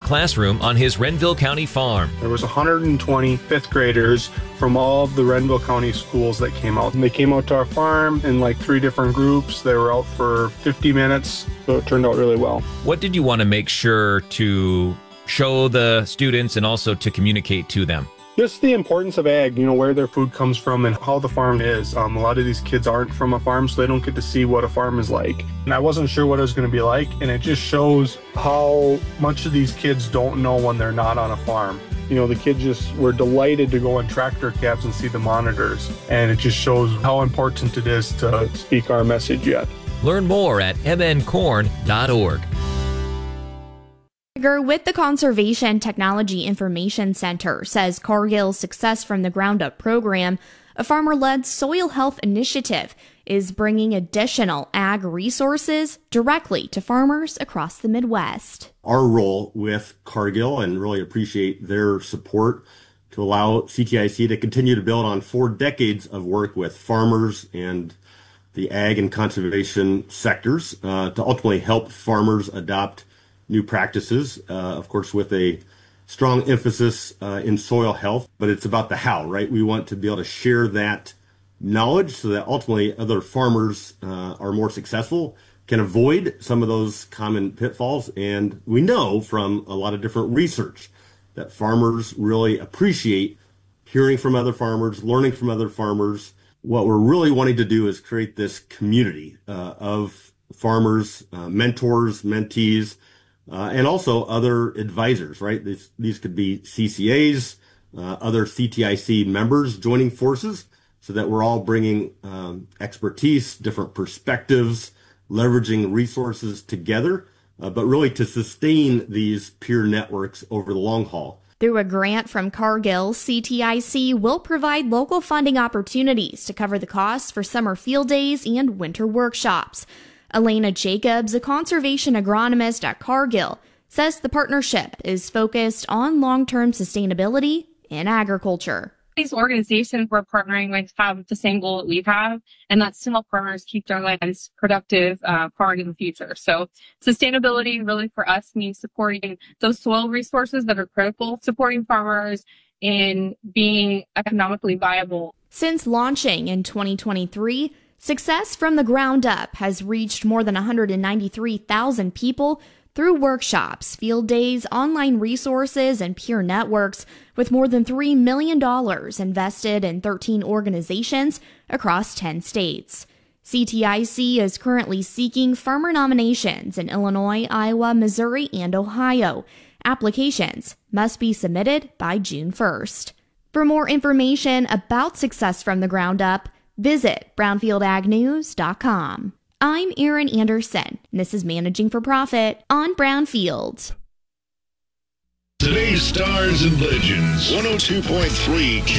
classroom on his Renville County farm. There was 120 fifth graders from all of the Renville County schools that came out. And they came out to our farm in like 3 different groups. They were out for 50 minutes, so it turned out really well. What did you want to make sure to show the students and also to communicate to them? Just the importance of ag, where their food comes from and how the farm is. A lot of these kids aren't from a farm, so they don't get to see what a farm is like. And I wasn't sure what it was going to be like, and it just shows how much of these kids don't know when they're not on a farm. The kids just were delighted to go in tractor cabs and see the monitors, and it just shows how important it is to speak our message yet. Learn more at mncorn.org. With the Conservation Technology Information Center says Cargill's Success from the Ground Up program, a farmer-led soil health initiative, is bringing additional ag resources directly to farmers across the Midwest. Our role with Cargill, and really appreciate their support to allow CTIC to continue to build on 4 decades of work with farmers and the ag and conservation sectors to ultimately help farmers adopt new practices, of course, with a strong emphasis in soil health, but it's about the how, right? We want to be able to share that knowledge so that ultimately other farmers are more successful, can avoid some of those common pitfalls. And we know from a lot of different research that farmers really appreciate hearing from other farmers, learning from other farmers. What we're really wanting to do is create this community of farmers, mentors, mentees, and also other advisors, right? These could be CCAs, other CTIC members joining forces so that we're all bringing expertise, different perspectives, leveraging resources together, but really to sustain these peer networks over the long haul. Through a grant from Cargill, CTIC will provide local funding opportunities to cover the costs for summer field days and winter workshops. Elena Jacobs, a conservation agronomist at Cargill, says the partnership is focused on long-term sustainability in agriculture. These organizations we're partnering with have the same goal that we have, and that's to help farmers keep their lands productive far into the future. So sustainability really for us means supporting those soil resources that are critical, supporting farmers in being economically viable. Since launching in 2023, Success from the Ground Up has reached more than 193,000 people through workshops, field days, online resources, and peer networks, with more than $3 million invested in 13 organizations across 10 states. CTIC is currently seeking farmer nominations in Illinois, Iowa, Missouri, and Ohio. Applications must be submitted by June 1st. For more information about Success from the Ground Up, visit brownfieldagnews.com. I'm Erin Anderson, and this is Managing for Profit on Brownfield. Today's Stars and Legends, 102.3